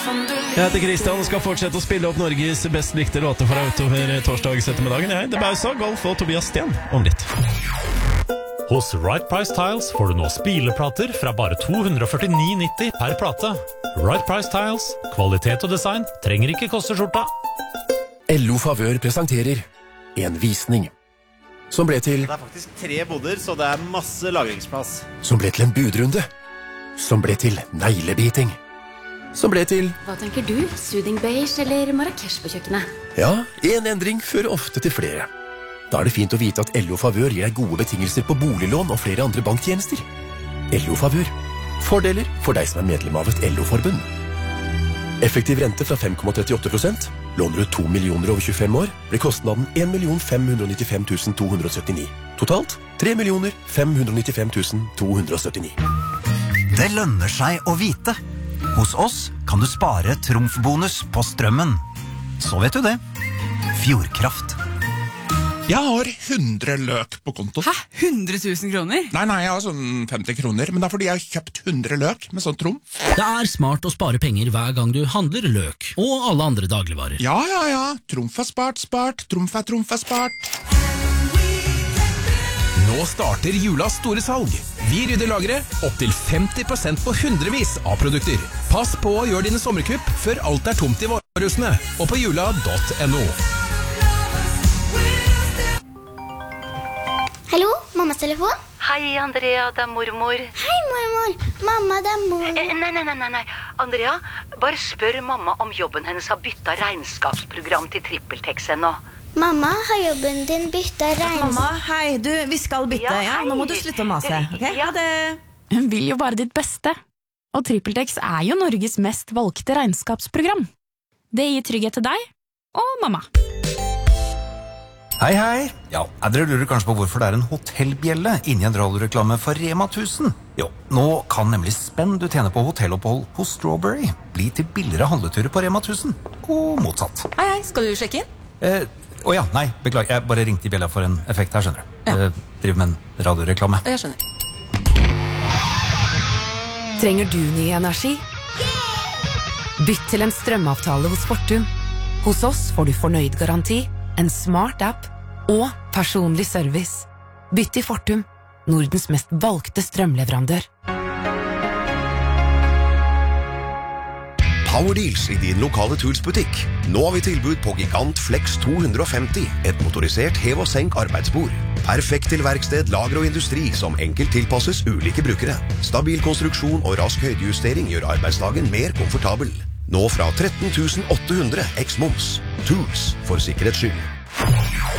Jeg heter Kristian og skal fortsette å spille opp Norges best likte låter for deg utover torsdags ettermiddagen. Det er Bausa, Golf og Tobias Sten om litt. Hos Right Price Tiles får du nå spileplater fra bare 249,90 per plate. Right Price Tiles, kvalitet og design trenger ikke koste skjorta. LO Favør presenterer en visning som ble til... Det er faktisk 3 boder, så det er masse lagringsplass. Som ble til en budrunde. Som ble til neglebiting. Som ble til... Hva tenker du? Soothing beige eller Marrakesh på kjøkkenet? Ja, en endring fører ofte til flere. Da er det fint å vite at LO Favør gir deg gode betingelser på boliglån og flere andre banktjenester. LO Favør. Fordeler for deg som er medlem av et LO-forbund. Effektiv rente fra 5,38%. Låner du 2 millioner over 25 år, blir kostnaden 1.595.279. Totalt 3.595.279. Det lønner seg å vite. Hos oss kan du spare trumfbonus på strømmen. Så vet du det. Fjordkraft. Jeg har 100 løk på konto. Hæ? 100 000 kroner? Nei, jeg har sånn 50 kroner, men det er fordi jeg har kjøpt 100 løk med sånn trumf. Det er smart å spare penger hver gang du handler løk, og alle andre dagligvarer. Ja. Trumf er spart. Trumf er spart. Nå starter julas store salg. Vi rydder lageret opp til 50% på hundrevis av produkter. Pass på å gjøre dine sommerkupp før alt er tomt i varehusene, og på jula.no. Hallo, mammas telefon? Hei, Andrea, det er mormor. Hei, mormor. Mamma, det er mor. Nei. Andrea, bare spør mamma om jobben hennes har byttet regnskapsprogram til TrippelTex ennå. Mamma, har jobben din byttet Mamma, hei, vi skal bytte, ja. Nå må du slutte å mase, ok? Ja, det... Hun vil jo bare ditt beste. Og TrippelTex er jo Norges mest valgte regnskapsprogram. Det gir trygghet til deg og mamma. Hei. Ja, dere lurer kanskje på hvorfor det er en hotellbjelle inni en radioreklame for Rema 1000. Jo, nå kan nemlig spenn du tjener på hotellopphold hos Strawberry bli til billigere handleturer på Rema 1000, og motsatt. Hei, skal du sjekke inn? Nei, beklager, jeg bare ringte i bjella for en effekt her, skjønner du. Ja. Driver med en radioreklame. Jeg skjønner. Trenger du ny energi? Bytt til en strømavtale hos Fortum. Hos oss får du fornøyd garanti, en smart app og personlig service. Bytt til Fortum, Nordens mest valgte strømleverandør. Powerdeals i din lokale Tools-butikk. Nå har vi tilbud på Gigant Flex 250, et motorisert hev- og senk arbeidsbord. Perfekt til verksted, lager og industri som enkelt tilpasses ulike brukere. Stabil konstruksjon og rask høydejustering gjør arbeidsdagen mer komfortabel. Nå fra 13.800 x moms. Tools, for sikkerhets skyld.